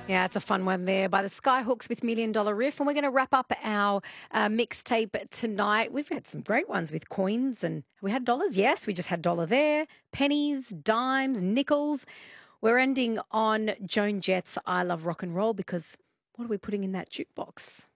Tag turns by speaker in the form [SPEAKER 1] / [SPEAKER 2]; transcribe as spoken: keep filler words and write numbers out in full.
[SPEAKER 1] Yeah, it's a fun one there by the Skyhooks with Million Dollar Riff. And we're going to wrap up our uh, mixtape tonight. We've had some great ones with coins and we had dollars. Yes, we just had dollar there, pennies, dimes, nickels. We're ending on Joan Jett's I Love Rock and Roll because what are we putting in that jukebox?